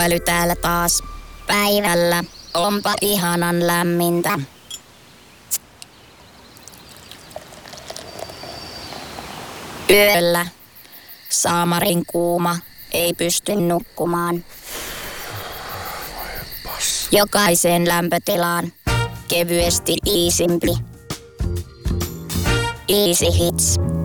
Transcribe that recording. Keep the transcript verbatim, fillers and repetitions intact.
Äly täällä taas päivällä. Onpa ihanan lämmintä. Yöllä saamarin kuuma, ei pysty nukkumaan. Jokaiseen lämpötilaan kevyesti iisimpi. Easy Hits.